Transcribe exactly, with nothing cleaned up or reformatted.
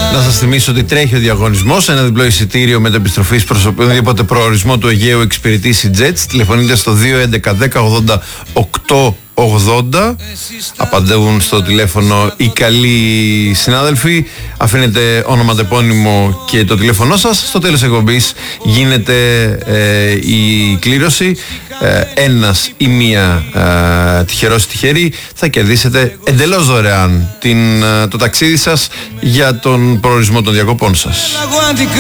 Να σας θυμίσω ότι τρέχει ο διαγωνισμός. Ένα διπλό εισιτήριο με επιστροφή προς οποιοδήποτε προορισμό του Αιγαίου εξυπηρετήσει Jets. Τηλεφωνείτε στο δύο έντεκα δέκα ογδόντα οκτώ ογδόντα. Απαντούν στο τηλέφωνο οι καλοί συνάδελφοι. Αφήνετε όνομα, τεπώνυμο και το τηλέφωνό σας. Στο τέλος εκπομπής γίνεται ε, η κλήρωση. Ε, ένας ή μία ε, τυχερός τυχερή θα κερδίσετε εντελώς δωρεάν την, ε, το ταξίδι σας για τον προορισμό των διακοπών σας.